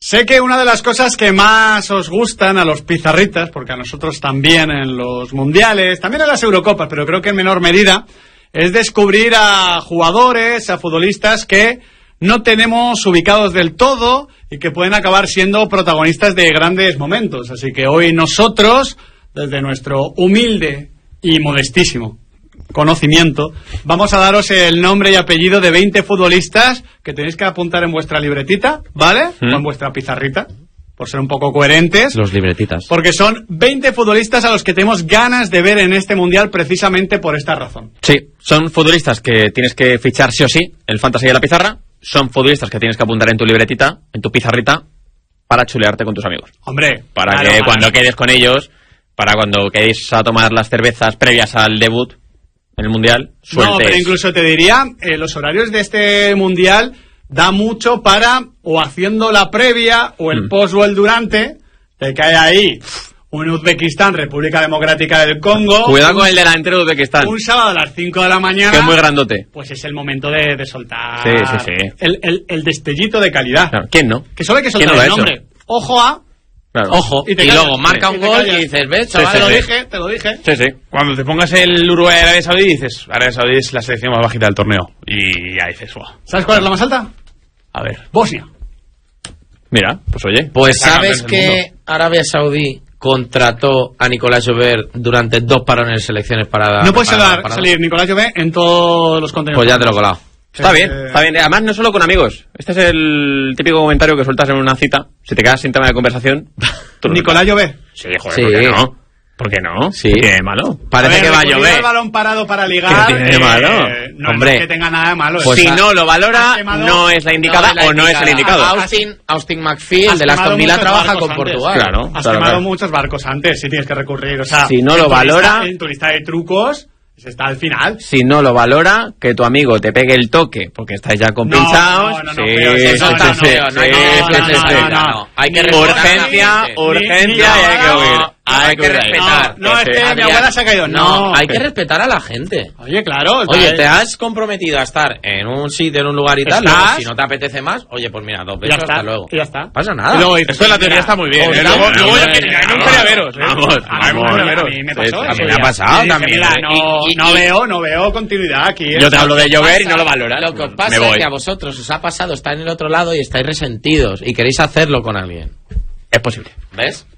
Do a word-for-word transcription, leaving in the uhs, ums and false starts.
Sé que una de las cosas que más os gustan a los pizarritas, porque a nosotros también en los mundiales, también en las Eurocopas, pero creo que en menor medida, es descubrir a jugadores, a futbolistas que no tenemos ubicados del todo y que pueden acabar siendo protagonistas de grandes momentos. Así que hoy nosotros, desde nuestro humilde y modestísimo conocimiento, vamos a daros el nombre y apellido de veinte futbolistas que tenéis que apuntar en vuestra libretita, ¿vale? ¿Mm? O en vuestra pizarrita, por ser un poco coherentes. Los libretitas. Porque son veinte futbolistas a los que tenemos ganas de ver en este mundial precisamente por esta razón. Sí, son futbolistas que tienes que fichar sí o sí, el fantasy de la pizarra. Son futbolistas que tienes que apuntar en tu libretita, en tu pizarrita, para chulearte con tus amigos. Hombre, para claro, que vale. Cuando quedes con ellos, para cuando quedéis a tomar las cervezas previas al debut en el mundial, sueltes. No, pero incluso te diría, eh, los horarios de este mundial da mucho para, o haciendo la previa, o el mm. post o el durante, te cae ahí un Uzbekistán, República Democrática del Congo. Cuidado un, con el delantero de Uzbekistán. Un sábado a las cinco de la mañana. Que es muy grandote. Pues es el momento de, de soltar. Sí, sí, sí. El, el, el destellito de calidad. Claro, ¿quién no? Que solo hay que soltar no el nombre. Ojo a. Claro. Ojo. Y, y luego marca un gol y dices, ¿ves, chaval? Te lo sí, dije, te lo dije. Sí, sí. Cuando te pongas el Uruguay de Arabia Saudí, dices, Arabia Saudí es la selección más bajita del torneo. Y ya dices, wow. ¿Sabes cuál es la más alta? A ver. Bosnia. Mira, pues oye. Pues sabes que Arabia Saudí contrató a Nicolás Llobert durante dos parones de selecciones para... No puede para, salir, para, salir Nicolás Llobert en todos los contenidos. Pues ya te lo he colado. Está bien, está bien. Además, no solo con amigos. Este es el típico comentario que sueltas en una cita. Si te quedas sin tema de conversación... Nicolás Llobert. Sí, joder, sí. ¿por qué no? ¿Por qué no? Sí. ¿Qué tiene de malo? Parece a ver, que va a llover. el balón parado para ligar. ¿Qué tiene de malo? Eh, no, Hombre. no es que tenga nada de malo. Pues si a, no lo valora, no es la indicada no es la o no es el indicado. Austin, Austin McPhee, el de la Aston Villa, trabaja con antes. Portugal. Claro. Has claro, quemado claro. muchos barcos antes, si tienes que recurrir. O sea, si no lo valora... Lista, en tu lista de trucos... está al final. Si no lo valora, que tu amigo te pegue el toque, porque estáis ya compinchados. No, no, no, sí, no, sí, eso sí, está sí, feo, sí, no hay que- sí, no, sí, no, sí, no, sí. no, no. Hay que Urgencia, respetar. urgencia y hay que huir. Hay que respetar. No, no, es que mi Adrián, abuela se ha caído. No, No, hay que respetar a la gente. Oye, claro. Oye, eh, te has comprometido a estar en un sitio, en un lugar y tal. ¿Estás? Luego, si no te apetece más, oye, pues mira, dos ya besos, está, hasta luego. ya está. Pasa nada. Y luego dices, Esto de la teoría mira, está muy bien. Oye, ¿eh? Luego, vamos, luego vamos, ya que- a mí me gustaría veros. ¿eh? Vamos, A mí me vamos. gustaría a veros. mí me Sí, pasó. a mí eso me ha ya. pasado Y dije, también. mira, Y- no, y- no y- veo, no veo continuidad aquí. ¿eh? Yo te hablo de llover y no lo valoras. Lo que os pasa Me voy. es que a vosotros os ha pasado estar en el otro lado y estáis resentidos y queréis hacerlo con alguien. Es posible. ¿Ves?